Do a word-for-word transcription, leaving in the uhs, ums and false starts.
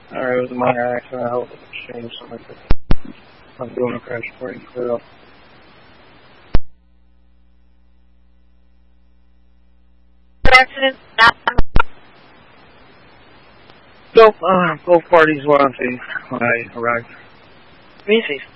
Alright, it was a minor accident. I hope it changed something like that. I'm doing a crash reporting clear up. Accident. Both, uh, both parties were on scene when I arrived. Macy's.